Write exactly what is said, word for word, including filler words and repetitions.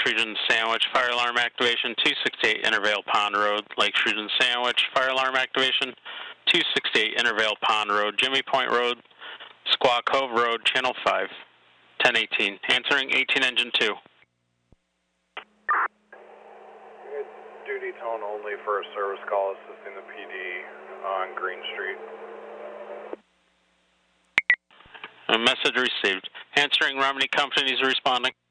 Ridge and Sandwich, fire alarm activation, two sixty-eight Intervale Pond Road, Lake Ridge and Sandwich, fire alarm activation, two sixty-eight Intervale Pond Road, Jimmy Point Road, Squaw Cove Road, Channel five, ten eighteen. Answering eighteen Engine two. Duty tone only for a service call assisting the P D on Green Street. A message received. Answering Romney Companies responding.